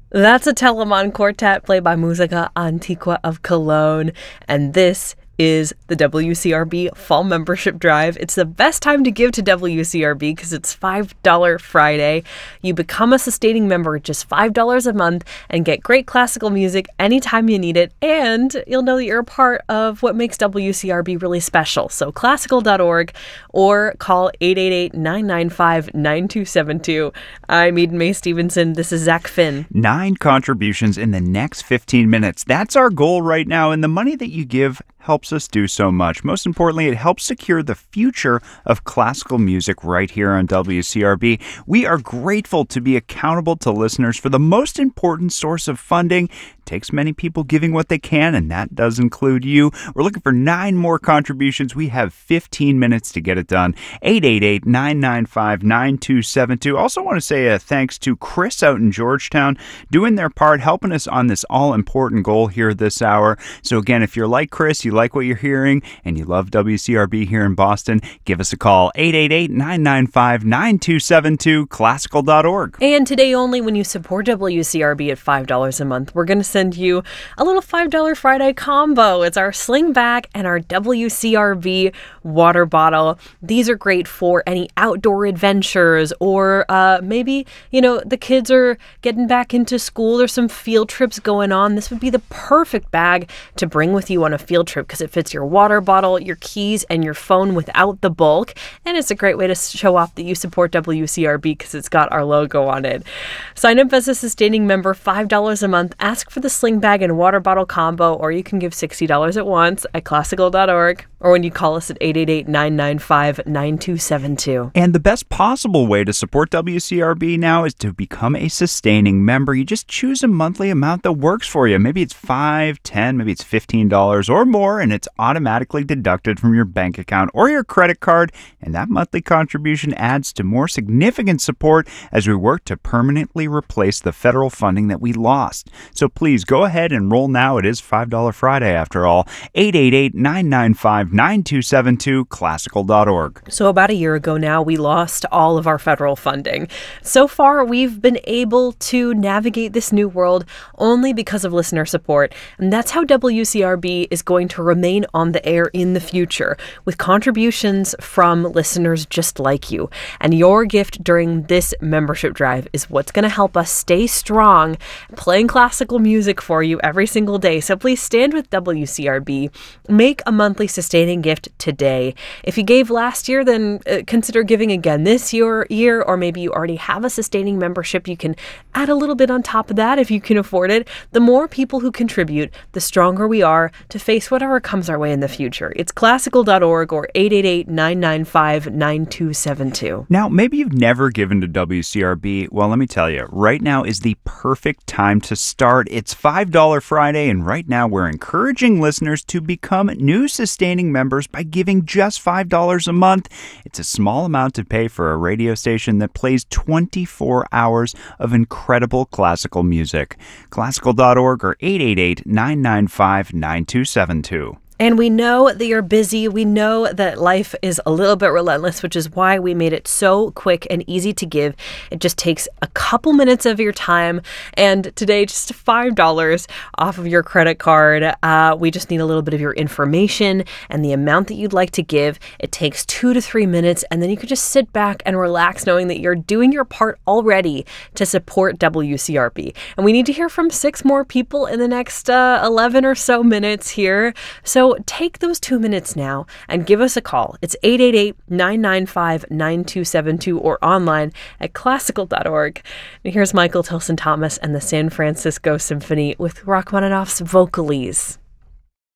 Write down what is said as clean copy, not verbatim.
That's a Telemann Quartet played by Musica Antiqua of Cologne, and this is the WCRB Fall Membership Drive. It's the best time to give to WCRB because it's $5 Friday. You become a sustaining member at just $5 a month and get great classical music anytime you need it, and you'll know that you're a part of what makes WCRB really special. So classical.org or call 888-995-9272. I'm Eden Mae Stevenson. This is Zach Finn. 9 contributions in the next 15 minutes. That's our goal right now, and the money that you give helps us do so much. Most importantly, it helps secure the future of classical music right here on WCRB. We are grateful to be accountable to listeners for the most important source of funding. It takes many people giving what they can, and that does include you. We're looking for 9 more contributions. We have 15 minutes to get it done. 888-995-9272. Also want to say thanks to Chris out in Georgetown doing their part, helping us on this all-important goal here this hour. So again, if you're like Chris, you like what you're hearing, and you love WCRB here in Boston, give us a call. 888-995-9272, classical.org. And today only, when you support WCRB at $5 a month, we're going to send you a little $5 Friday combo. It's our sling bag and our WCRB water bottle. These are great for any outdoor adventures, or maybe, the kids are getting back into school. There's some field trips going on. This would be the perfect bag to bring with you on a field trip because it fits your water bottle, your keys, and your phone without the bulk. And it's a great way to show off that you support WCRB because it's got our logo on it. Sign up as a sustaining member, $5 a month. Ask for the sling bag and water bottle combo, or you can give $60 at once at classical.org, or when you call us at 888-995-9272. And the best possible way to support WCRB now is to become a sustaining member. You just choose a monthly amount that works for you. Maybe it's $5, $10, maybe it's $15 or more, and it's automatically deducted from your bank account or your credit card, and that monthly contribution adds to more significant support as we work to permanently replace the federal funding that we lost. So please go ahead and roll now. It is $5 Friday after all. 888-995-9272, classical.org. So about a year ago now, we lost all of our federal funding. So far, we've been able to navigate this new world only because of listener support, and that's how WCRB is going to remain on the air in the future, with contributions from listeners just like you. And your gift during this membership drive is what's going to help us stay strong, playing classical music for you every single day. So please stand with WCRB. Make a monthly sustaining gift today. If you gave last year, then consider giving again this year, or maybe you already have a sustaining membership. You can add a little bit on top of that if you can afford it. The more people who contribute, the stronger we are to face whatever comes our way in the future. It's classical.org or 888-995-9272. Now, maybe you've never given to WCRB. Well, let me tell you, right now is the perfect time to start. It's $5 Friday, and right now we're encouraging listeners to become new sustaining members by giving just $5 a month. It's a small amount to pay for a radio station that plays 24 hours of incredible classical music. Classical.org or 888-995-9272. And we know that you're busy. We know that life is a little bit relentless, which is why we made it so quick and easy to give. It just takes a couple minutes of your time. And today, just $5 off of your credit card. We just need a little bit of your information and the amount that you'd like to give. It takes 2 to 3 minutes, and then you can just sit back and relax knowing that you're doing your part already to support WCRB. And we need to hear from 6 more people in the next 11 or so minutes here. So take those 2 minutes now and give us a call. It's 888-995-9272 or online at classical.org. And here's Michael Tilson Thomas and the San Francisco Symphony with Rachmaninoff's Vocalese.